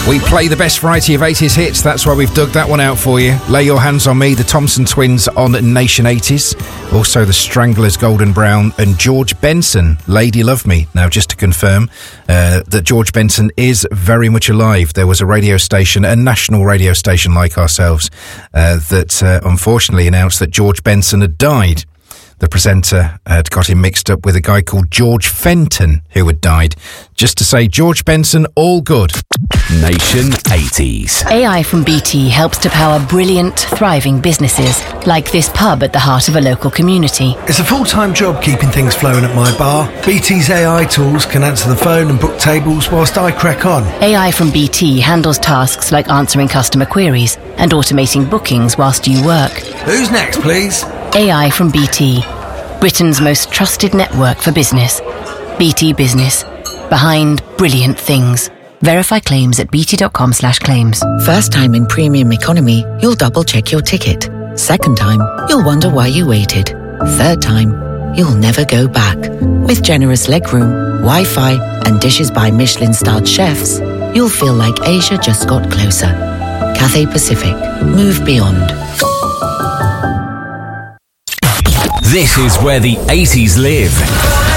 We play the best variety of 80s hits. That's why we've dug that one out for you. Lay Your Hands on Me, the Thompson Twins on Nation 80s. Also the Stranglers, Golden Brown, and George Benson, Lady Love Me. Now, just to confirm that George Benson is very much alive. There was a radio station, a national radio station like ourselves, that unfortunately announced that George Benson had died. The presenter had got him mixed up with a guy called George Fenton, who had died. Just to say, George Benson, all good. Nation 80s. AI from BT helps to power brilliant, thriving businesses, like this pub at the heart of a local community. It's a full-time job keeping things flowing at my bar. BT's AI tools can answer the phone and book tables whilst I crack on. AI from BT handles tasks like answering customer queries and automating bookings whilst you work. Who's next, please? AI from BT, Britain's most trusted network for business. BT Business, behind brilliant things. Verify claims at bt.com/claims. First time in premium economy, you'll double check your ticket. Second time, you'll wonder why you waited. Third time, you'll never go back. With generous legroom, Wi-Fi, and dishes by Michelin-starred chefs, you'll feel like Asia just got closer. Cathay Pacific. Move beyond. This is where the 80s live.